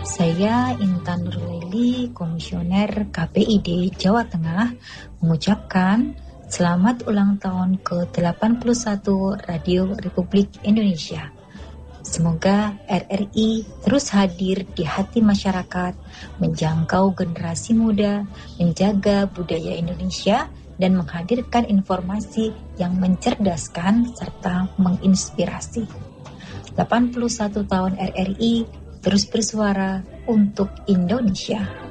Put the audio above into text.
Saya Intan Nurlaili, Komisioner KPID Jawa Tengah, mengucapkan selamat ulang tahun ke-81 Radio Republik Indonesia. Semoga RRI terus hadir di hati masyarakat, menjangkau generasi muda, menjaga budaya Indonesia, dan menghadirkan informasi yang mencerdaskan serta menginspirasi. 81 tahun RRI terus bersuara untuk Indonesia.